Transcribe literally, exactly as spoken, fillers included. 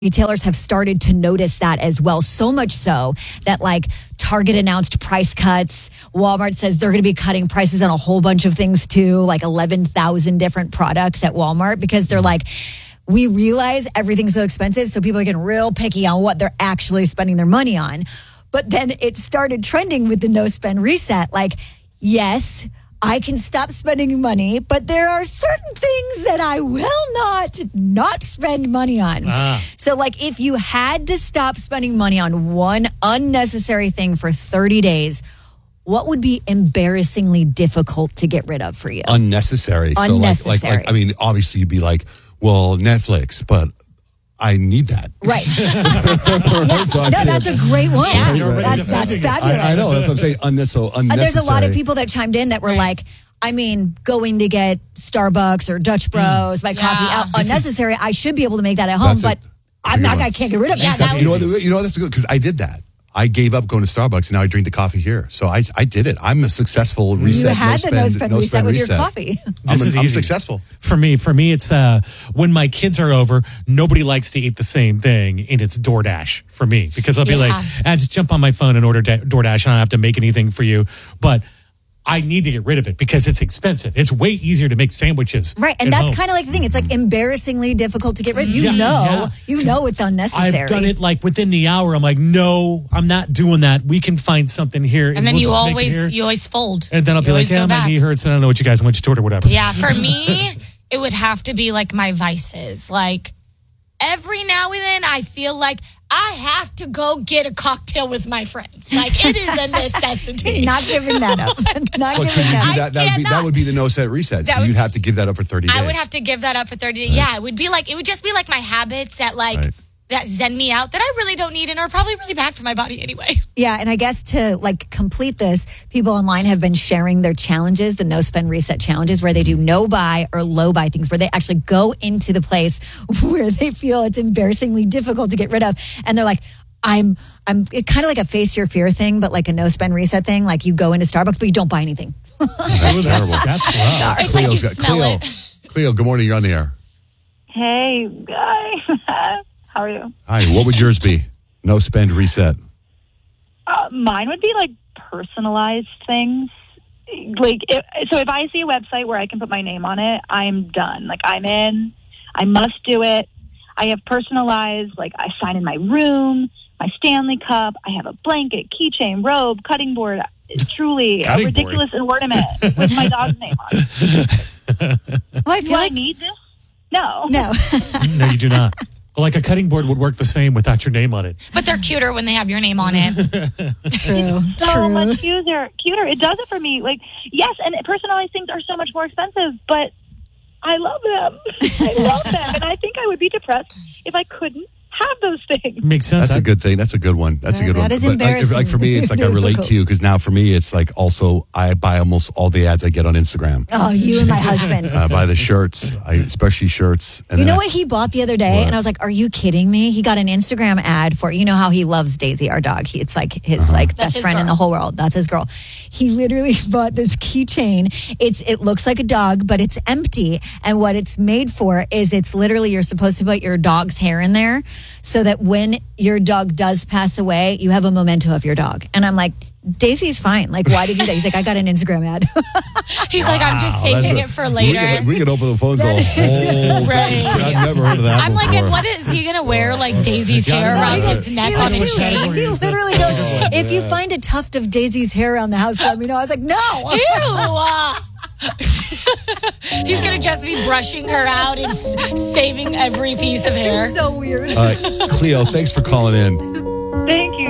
Retailers have started to notice that as well, so much so that like Target announced price cuts. Walmart says they're going to be cutting prices on a whole bunch of things too, like eleven thousand different products at Walmart, because they're like, we realize everything's so expensive, so people are getting real picky on what they're actually spending their money on. But then it started trending with the no spend reset. Like, yes, I can stop spending money, but there are certain things that I will not not spend money on. Ah. So, like, if you had to stop spending money on one unnecessary thing for thirty days, what would be embarrassingly difficult to get rid of for you? Unnecessary. Unnecessary. So, like, like, like I mean, obviously, you'd be like, well, Netflix, but I need that. Right. Yeah. So no, that's a great one. Yeah. That, that's fabulous. I, I know. That's what I'm saying. Unne- so unnecessary. Uh, there's a lot of people that chimed in that were right. like, I mean, going to get Starbucks or Dutch Bros, mm. my coffee yeah. out, unnecessary. I should be able to make that at home, That's but a, I'm not. I can't get rid of it. Yeah, that you know what? You know what? That's good because I did that. I gave up going to Starbucks and now I drink the coffee here. So I, I did it. I'm a successful reset. You had no the spend, no spend no reset spend with reset. your coffee. I'm, is I'm easy. successful. For me, for me, it's uh, when my kids are over, nobody likes to eat the same thing, and it's DoorDash for me because I'll be Yeah. like, I just jump on my phone and order da- DoorDash. I don't have to make anything for you, but I need to get rid of it because it's expensive. It's way easier to make sandwiches. Right, and that's kind of like the thing. It's like embarrassingly difficult to get rid of. You Yeah, know, yeah. you know it's unnecessary. I've done it like within the hour. I'm like, no, I'm not doing that. We can find something here. And then we'll you just make it always here. you always fold. And then I'll You be like, always yeah, go my back. knee hurts. And I don't know what you guys want you to order, whatever. Yeah, for me, it would have to be like my vices. Like every now and then I feel like I have to go get a cocktail with my friends. Like it is a necessity. Not giving that up. Not Well, giving could you that do up. that? That would, be, that would be the no set reset. That So would- you'd have to give that up for thirty days. I would have to give that up for thirty days. Yeah, it would be like it would just be like my habits that like Right. that zen me out that I really don't need and are probably really bad for my body anyway. Yeah, and I guess to like complete this, people online have been sharing their challenges, the no spend reset challenges, where they do no buy or low buy things, where they actually go into the place where they feel it's embarrassingly difficult to get rid of, and they're like, I'm, I'm kind of like a face your fear thing, but like a no spend reset thing. Like you go into Starbucks, but you don't buy anything. That's Ooh, terrible. That's, that's rough. It's like you Cleo's got, smell Cleo, it. Cleo, good morning. You're on the air. Hey, guys. How are you? Hi. What would yours be? No spend reset. Uh, mine would be like personalized things. Like, if, so if I see a website where I can put my name on it, I'm done. Like, I'm in. I must do it. I have personalized, like, I sign in my room, my Stanley Cup. I have a blanket, keychain, robe, cutting board. It's truly Cutting a ridiculous ornament with my dog's name on it. Well, I Do feel I like need this? No. no. No, you do not. Like a cutting board would work the same without your name on it. But they're cuter when they have your name on it. True. So True. much cuter. Cuter. It does it for me. Like, yes, and personalized things are so much more expensive, but I love them. I love them, and I think I would be depressed if I couldn't have those things. Makes sense. That's a I- good thing. That's a good one. That's a That- good one. that is But, like, if- like for me, it's like I relate to you because now for me, it's like also I buy almost all the ads I get on Instagram. Oh, you and my husband. I buy the shirts, I, especially shirts. And You then know I- what he bought the other day? What? And I was like, are you kidding me? He got an Instagram ad for, you know how he loves Daisy, our dog. He, it's like his Uh-huh. like That's best his friend in girl. the whole world. That's his girl. He literally bought this keychain. It's It looks like a dog, but it's empty. And what it's made for is it's literally, you're supposed to put your dog's hair in there so that when your dog does pass away, you have a memento of your dog. And I'm like, Daisy's fine. Like, why did you do that? He's like, I got an Instagram ad. He's like, I'm just Wow, saving that's it a- for later. We could, we could open the phones the whole Right. I've never heard of that I'm before. like, and what is he gonna wear? Like Daisy's hair Yeah, around he his neck he, on a literally- chain? he literally goes, if you find a tuft of Daisy's hair around the house, let me know. I was like, no. Ew. He's gonna just be brushing her out and s- saving every piece of hair. So weird. Uh, Cleo, thanks for calling in.